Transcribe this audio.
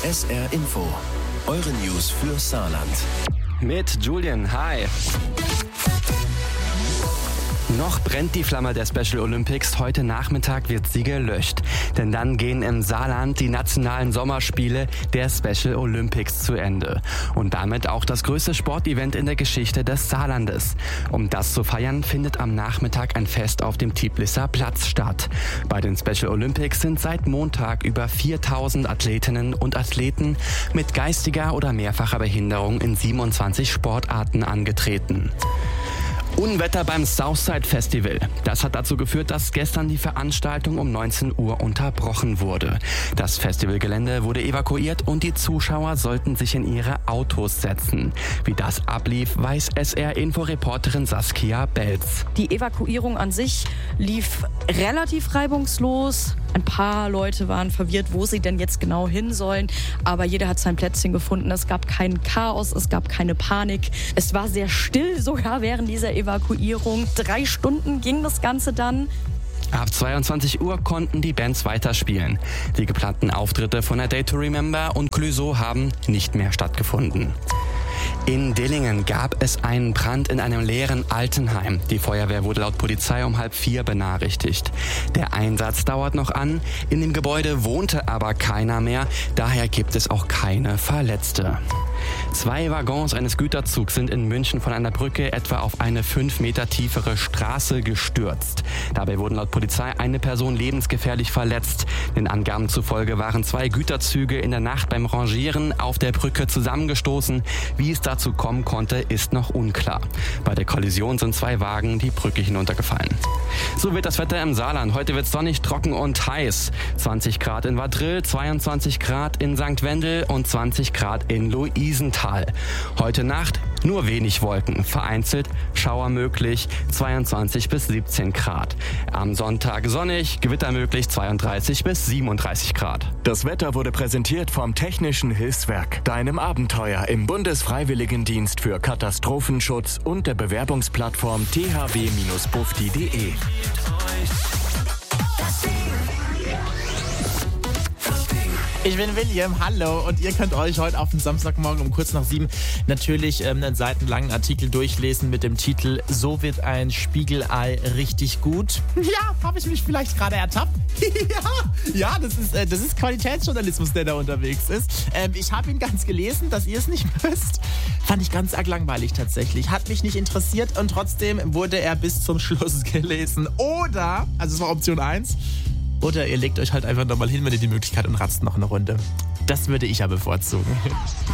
SR Info, eure News für Saarland. Mit Julian, hi. Noch brennt die Flamme der Special Olympics. Heute Nachmittag wird sie gelöscht. Denn dann gehen im Saarland die nationalen Sommerspiele der Special Olympics zu Ende. Und damit auch das größte Sportevent in der Geschichte des Saarlandes. Um das zu feiern, findet am Nachmittag ein Fest auf dem Tiblisser Platz statt. Bei den Special Olympics sind seit Montag über 4000 Athletinnen und Athleten mit geistiger oder mehrfacher Behinderung in 27 Sportarten angetreten. Unwetter beim Southside Festival. Das hat dazu geführt, dass gestern die Veranstaltung um 19 Uhr unterbrochen wurde. Das Festivalgelände wurde evakuiert und die Zuschauer sollten sich in ihre Autos setzen. Wie das ablief, weiß SR-Info-Reporterin Saskia Belz. Die Evakuierung an sich lief relativ reibungslos. Ein paar Leute waren verwirrt, wo sie denn jetzt genau hin sollen. Aber jeder hat sein Plätzchen gefunden. Es gab kein Chaos, es gab keine Panik. Es war sehr still sogar während dieser Evakuierung. 3 Stunden ging das Ganze dann. Ab 22 Uhr konnten die Bands weiterspielen. Die geplanten Auftritte von A Day to Remember und Clouseau haben nicht mehr stattgefunden. In Dillingen gab es einen Brand in einem leeren Altenheim. Die Feuerwehr wurde laut Polizei um 3:30 benachrichtigt. Der Einsatz dauert noch an. In dem Gebäude wohnte aber keiner mehr. Daher gibt es auch keine Verletzte. 2 Waggons eines Güterzugs sind in München von einer Brücke etwa auf eine 5 Meter tiefere Straße gestürzt. Dabei wurden laut Polizei eine Person lebensgefährlich verletzt. Den Angaben zufolge waren 2 Güterzüge in der Nacht beim Rangieren auf der Brücke zusammengestoßen. Wie es dazu kommen konnte, ist noch unklar. Bei der Kollision sind 2 Wagen die Brücke hinuntergefallen. So wird das Wetter im Saarland. Heute wird es sonnig, trocken und heiß. 20 Grad in Vadril, 22 Grad in St. Wendel und 20 Grad in Luisenthal. Heute Nacht nur wenig Wolken, vereinzelt Schauer möglich, 22 bis 17 Grad. Am Sonntag sonnig, Gewitter möglich, 32 bis 37 Grad. Das Wetter wurde präsentiert vom Technischen Hilfswerk, deinem Abenteuer im Bundesfreiwilligendienst für Katastrophenschutz und der Bewerbungsplattform thw-bufdi.de. Ich bin William, hallo, und ihr könnt euch heute auf den Samstagmorgen um kurz nach 7 natürlich einen seitenlangen Artikel durchlesen mit dem Titel "So wird ein Spiegelei richtig gut". Ja, habe ich mich vielleicht gerade ertappt? Ja, das ist Qualitätsjournalismus, der da unterwegs ist. Ich habe ihn ganz gelesen, dass ihr es nicht wisst. Fand ich ganz arg langweilig tatsächlich. Hat mich nicht interessiert und trotzdem wurde er bis zum Schluss gelesen. Oder, also es war Option 1, oder ihr legt euch halt einfach nochmal hin, wenn ihr die Möglichkeit und ratzt noch eine Runde. Das würde ich ja bevorzugen.